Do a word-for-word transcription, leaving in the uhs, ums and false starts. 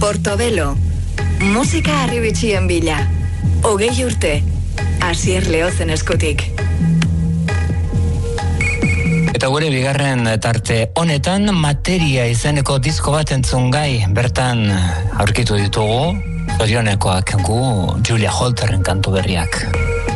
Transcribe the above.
Portobelo, musika arribitxien bila. Hogei urte, Asier Leozen eskutik. Eta gure bigarren tarte honetan materia izeneko disko bat entzun gai, bertan aurkitu ditugu zorionekoak gu Julia Holterren kantu berriak.